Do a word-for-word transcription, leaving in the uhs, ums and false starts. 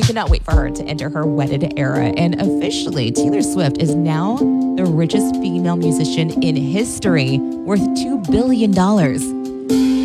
cannot wait for her to enter her wedded era. And officially, Taylor Swift is now the richest female musician in history, worth two billion dollars.